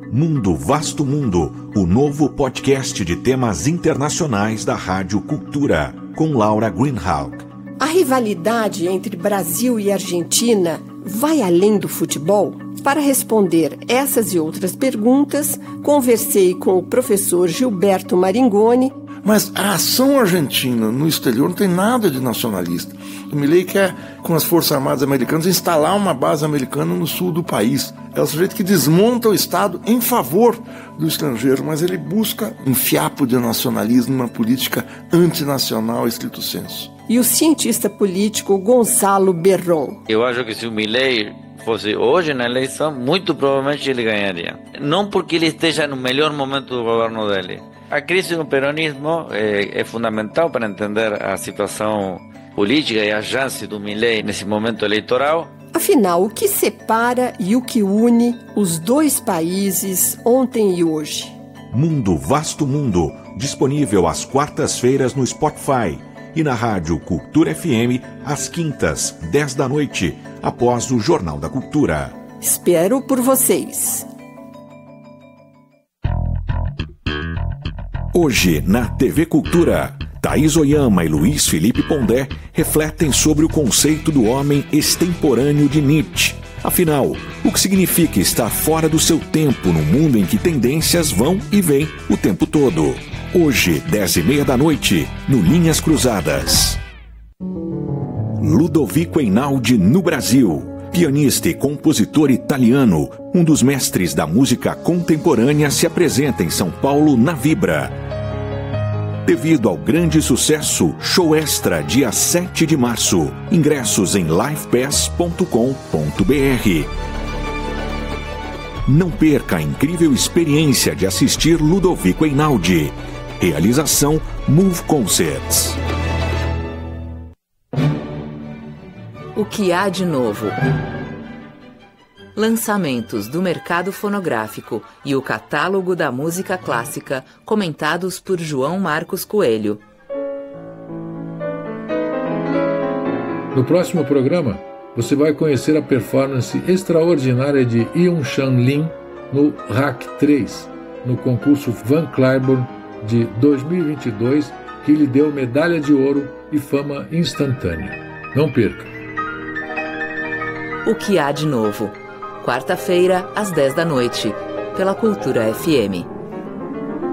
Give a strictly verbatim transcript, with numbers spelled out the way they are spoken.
Mundo Vasto Mundo, o novo podcast de temas internacionais da Rádio Cultura, com Laura Greenhalgh. A rivalidade entre Brasil e Argentina vai além do futebol? Para responder essas e outras perguntas, conversei com o professor Gilberto Maringoni. Mas a ação argentina no exterior não tem nada de nacionalista. O Milei quer, com as Forças Armadas Americanas, instalar uma base americana no sul do país. É o sujeito que desmonta o Estado em favor do estrangeiro, mas ele busca um fiapo de nacionalismo, uma política antinacional estrito sensu. E o cientista político Gonçalo Berron. Eu acho que se o Milei fosse hoje na eleição, muito provavelmente ele ganharia. Não porque ele esteja no melhor momento do governo dele. A crise do peronismo é, é fundamental para entender a situação política e a chance do Milei nesse momento eleitoral. Afinal, o que separa e o que une os dois países ontem e hoje? Mundo Vasto Mundo, disponível às quartas-feiras no Spotify e na Rádio Cultura F M às quintas, dez da noite, após o Jornal da Cultura. Espero por vocês. Hoje, na T V Cultura, Thaís Oyama e Luiz Felipe Pondé refletem sobre o conceito do homem extemporâneo de Nietzsche. Afinal, o que significa estar fora do seu tempo num mundo em que tendências vão e vêm o tempo todo? Hoje, dez e meia da noite, no Linhas Cruzadas. Ludovico Einaudi no Brasil. Pianista e compositor italiano, um dos mestres da música contemporânea, se apresenta em São Paulo na Vibra. Devido ao grande sucesso, show extra dia sete de março. Ingressos em live pass ponto com ponto b r. Não perca a incrível experiência de assistir Ludovico Einaudi. Realização Move Concerts. O que há de novo? Lançamentos do mercado fonográfico e o catálogo da música clássica, comentados por João Marcos Coelho. No próximo programa, você vai conhecer a performance extraordinária de Yoon-Chan Lim no Hack três, no concurso Van Cliburn de dois mil e vinte e dois, que lhe deu medalha de ouro e fama instantânea. Não perca! O que há de novo? Quarta-feira, às dez da noite, pela Cultura F M.